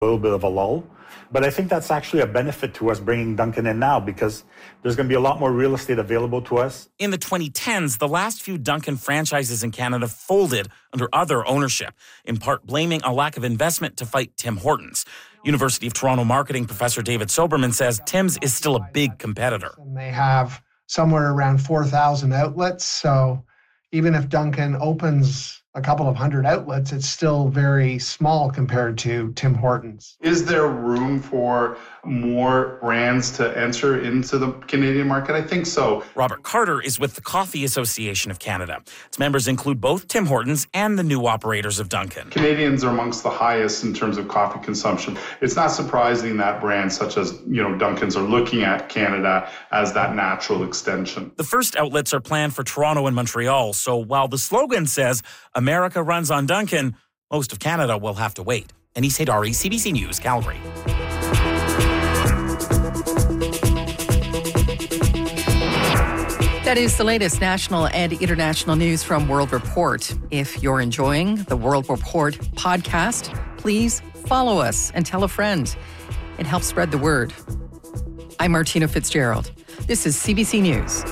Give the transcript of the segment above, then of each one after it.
little bit of a lull. But I think that's actually a benefit to us bringing Dunkin' in now because there's going to be a lot more real estate available to us. In the 2010s, the last few Dunkin' franchises in Canada folded under other ownership, in part blaming a lack of investment to fight Tim Hortons. University of Toronto marketing professor David Soberman says Tim's is still a big competitor. And they have somewhere around 4,000 outlets, so even if Dunkin' opens a couple of hundred outlets, it's still very small compared to Tim Hortons. Is there room for more brands to enter into the Canadian market? I think so. Robert Carter is with the Coffee Association of Canada. Its members include both Tim Hortons and the new operators of Dunkin'. Canadians are amongst the highest in terms of coffee consumption. It's not surprising that brands such as, Dunkin's are looking at Canada as that natural extension. The first outlets are planned for Toronto and Montreal, so while the slogan says America runs on Dunkin', most of Canada will have to wait. Anis Haidari, CBC News, Calgary. That is the latest national and international news from World Report. If you're enjoying the World Report podcast, please follow us and tell a friend. It helps spread the word. I'm Martina Fitzgerald. This is CBC News.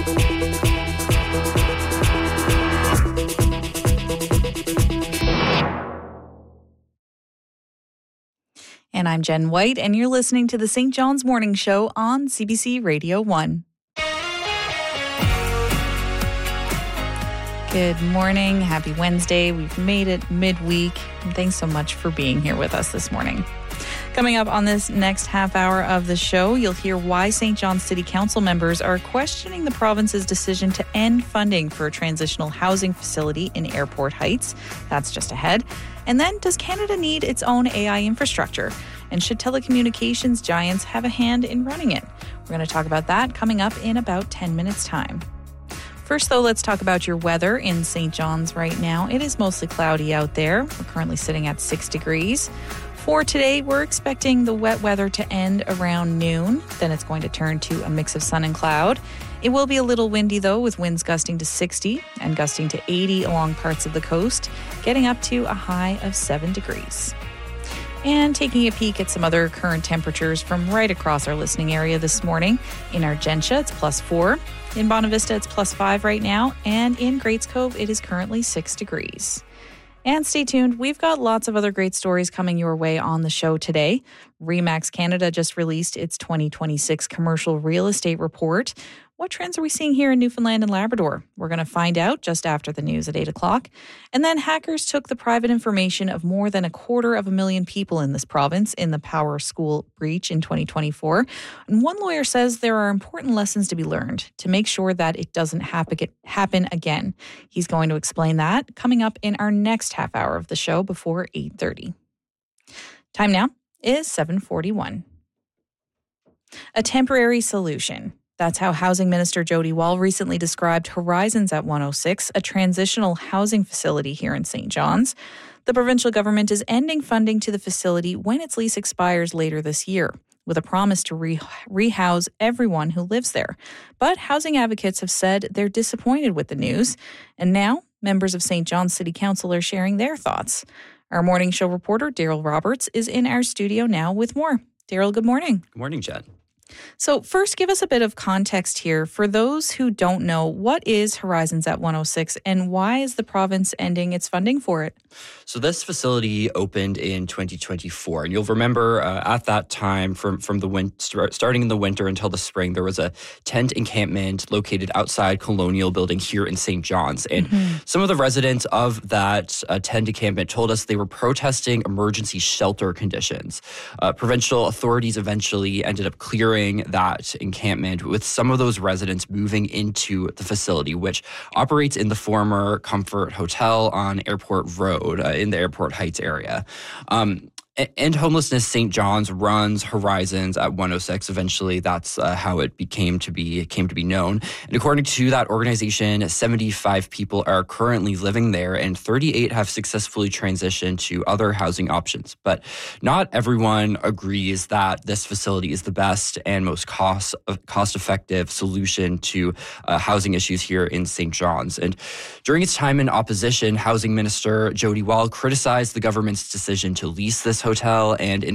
And I'm Jen White, and you're listening to the St. John's Morning Show on CBC Radio 1. Good morning. Happy Wednesday. We've made it midweek, and thanks so much for being here with us this morning. Coming up on this next half hour of the show, you'll hear why St. John's City Council members are questioning the province's decision to end funding for a transitional housing facility in Airport Heights. That's just ahead. And then, does Canada need its own AI infrastructure? And should telecommunications giants have a hand in running it? We're going to talk about that coming up in about 10 minutes' time. First, though, let's talk about your weather in St. John's right now. It is mostly cloudy out there. We're currently sitting at 6 degrees. For today, we're expecting the wet weather to end around noon. Then it's going to turn to a mix of sun and cloud. It will be a little windy, though, with winds gusting to 60 and gusting to 80 along parts of the coast, getting up to a high of 7 degrees. And taking a peek at some other current temperatures from right across our listening area this morning. In Argentia, it's +4. In Bonavista, it's +5 right now. And in Greats Cove, it is currently 6 degrees. And stay tuned. We've got lots of other great stories coming your way on the show today. RE/MAX Canada just released its 2026 commercial real estate report. What trends are we seeing here in Newfoundland and Labrador? We're going to find out just after the news at 8 o'clock. And then hackers took the private information of more than 250,000 people in this province in the Power School breach in 2024. And one lawyer says there are important lessons to be learned to make sure that it doesn't happen again. He's going to explain that coming up in our next half hour of the show before 8:30. Time now is 7:41. A temporary solution. That's how Housing Minister Jody Wall recently described Horizons at 106, a transitional housing facility here in St. John's. The provincial government is ending funding to the facility when its lease expires later this year, with a promise to rehouse everyone who lives there. But housing advocates have said they're disappointed with the news. And now, members of St. John's City Council are sharing their thoughts. Our morning show reporter, Daryl Roberts, is in our studio now with more. Daryl, good morning. Good morning, Jen. So first, give us a bit of context here. For those who don't know, what is Horizons at 106 and why is the province ending its funding for it? So this facility opened in 2024. And you'll remember at that time, from the starting in the winter until the spring, there was a tent encampment located outside Colonial Building here in St. John's. And some of the residents of that tent encampment told us they were protesting emergency shelter conditions. Provincial authorities eventually ended up clearing that encampment, with some of those residents moving into the facility, which operates in the former Comfort Hotel on Airport Road in the Airport Heights area. End Homelessness St. John's runs Horizons at 106. Eventually, that's how it came to be known. And according to that organization, 75 people are currently living there, and 38 have successfully transitioned to other housing options. But not everyone agrees that this facility is the best and most cost-effective solution to housing issues here in St. John's. And during its time in opposition, Housing Minister Jody Wall criticized the government's decision to lease this Hotel and in